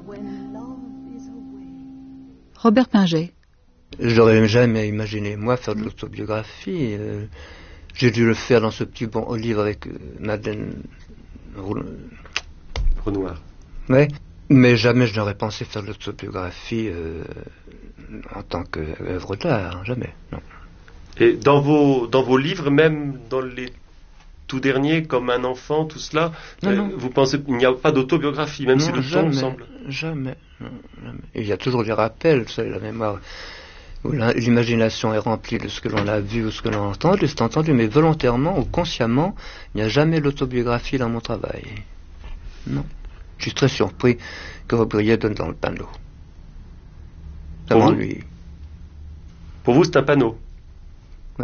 Robert Pinget. J'aurais jamais imaginé, moi, faire de l'autobiographie. J'ai dû le faire dans ce petit bon livre avec Madeleine Renoir. Ouais, mais jamais je n'aurais pensé faire de l'autobiographie en tant qu'œuvre d'art, jamais, non. Et dans vos livres, même dans les tout derniers, comme Un enfant, tout cela, non. Vous pensez qu'il n'y a pas d'autobiographie, même si le ton semble... Jamais. Il y a toujours des rappels, vous savez, la mémoire, où l'imagination est remplie de ce que l'on a vu ou ce que l'on a entendu, mais volontairement ou consciemment, il n'y a jamais l'autobiographie dans mon travail. Non. Je suis très surpris que Aubriet donne dans le panneau. Ça m'ennuie. Pour vous, c'est un panneau? Oui.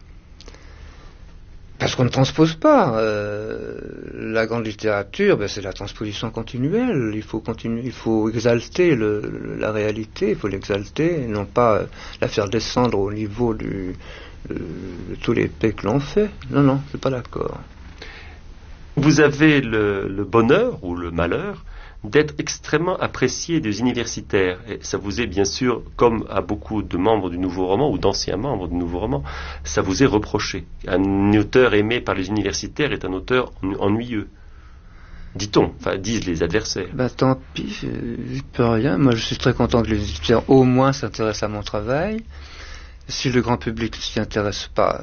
Parce qu'on ne transpose pas. La grande littérature, c'est la transposition continuelle. Il faut continuer, il faut exalter la réalité, il faut l'exalter, et non pas la faire descendre au niveau de tous les faits que l'on fait. Non, je suis pas d'accord. Vous avez le bonheur ou le malheur d'être extrêmement apprécié des universitaires. Et ça vous est bien sûr, comme à beaucoup de membres du Nouveau Roman ou d'anciens membres du Nouveau Roman, ça vous est reproché. Un auteur aimé par les universitaires est un auteur ennuyeux. Dit-on, enfin disent les adversaires. Tant pis, je peux rien. Moi je suis très content que les universitaires au moins s'intéressent à mon travail. Si le grand public ne s'y intéresse pas,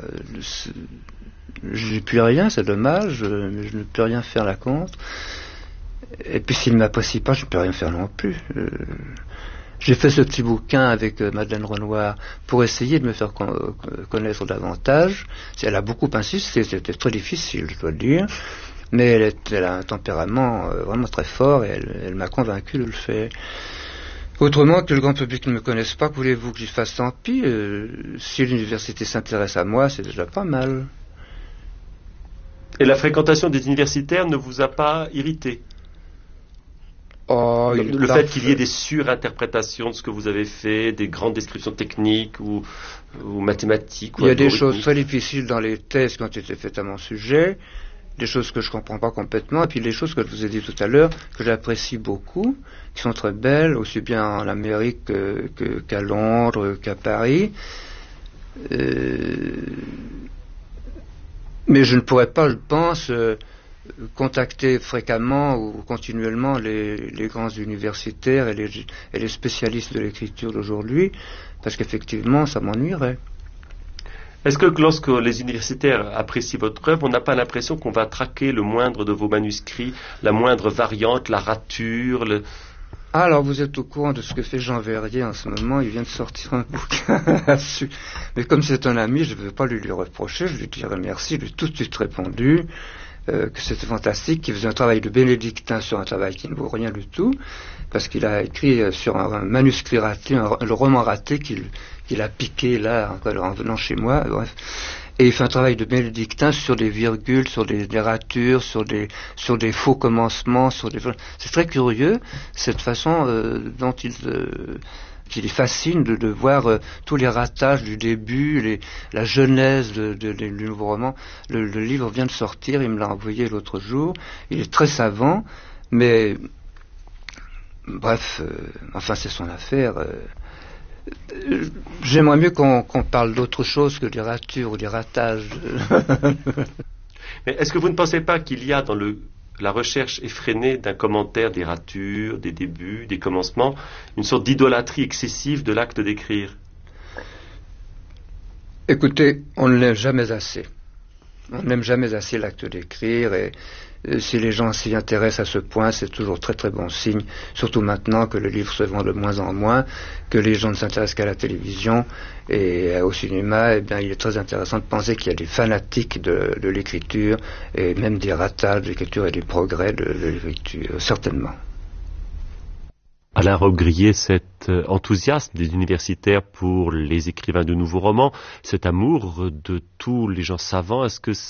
je n'ai plus rien, c'est dommage, mais je ne peux rien faire là contre. Et puis s'il ne m'apprécie pas, je ne peux rien faire non plus. J'ai fait ce petit bouquin avec Madeleine Renoir pour essayer de me faire connaître davantage. Elle a beaucoup insisté, c'était très difficile, je dois le dire. Mais elle a un tempérament vraiment très fort et elle m'a convaincu de le faire. Autrement, que le grand public ne me connaisse pas, que voulez-vous que j'y fasse? Tant pis. Si l'université s'intéresse à moi, c'est déjà pas mal. Et la fréquentation des universitaires ne vous a pas irrité? Le fait qu'il y ait des surinterprétations de ce que vous avez fait, des grandes descriptions techniques ou mathématiques. Il y a des choses très difficiles dans les thèses qui ont été faites à mon sujet, des choses que je ne comprends pas complètement, et puis les choses que je vous ai dit tout à l'heure, que j'apprécie beaucoup, qui sont très belles, aussi bien en Amérique qu'à Londres, qu'à Paris. Mais je ne pourrais pas, je pense, contacter fréquemment ou continuellement les grands universitaires et les spécialistes de l'écriture d'aujourd'hui, parce qu'effectivement, ça m'ennuierait. Est-ce que lorsque les universitaires apprécient votre œuvre, on n'a pas l'impression qu'on va traquer le moindre de vos manuscrits, la moindre variante, la rature Alors, vous êtes au courant de ce que fait Jean Verrier en ce moment, il vient de sortir un bouquin là-dessus. Mais comme c'est un ami, je ne veux pas lui reprocher, je lui dirai merci, je lui ai tout de suite répondu que c'était fantastique, qu'il faisait un travail de bénédictin sur un travail qui ne vaut rien du tout, parce qu'il a écrit sur un manuscrit raté, le roman raté qu'il a piqué là, en venant chez moi, bref. Et il fait un travail de bénédictin sur des virgules, sur des ratures, sur des faux commencements, c'est très curieux, cette façon dont qu'il est fascine de voir tous les ratages du début, la genèse du nouveau roman. Le livre vient de sortir, il me l'a envoyé l'autre jour, il est très savant, mais bref, enfin c'est son affaire. J'aimerais mieux qu'on parle d'autre chose que des ratures ou des ratages. Mais est-ce que vous ne pensez pas qu'il y a dans la recherche effrénée d'un commentaire des ratures, des débuts, des commencements, une sorte d'idolâtrie excessive de l'acte d'écrire? Écoutez, on ne l'aime jamais assez. On n'aime jamais assez l'acte d'écrire, et si les gens s'y intéressent à ce point, c'est toujours très très bon signe, surtout maintenant que le livre se vend de moins en moins, que les gens ne s'intéressent qu'à la télévision et au cinéma. Eh bien, il est très intéressant de penser qu'il y a des fanatiques de l'écriture, et même des ratages de l'écriture et des progrès de l'écriture, certainement. Alain Robbe-Grillet, cet enthousiasme des universitaires pour les écrivains de nouveaux romans, cet amour de tous les gens savants, est-ce que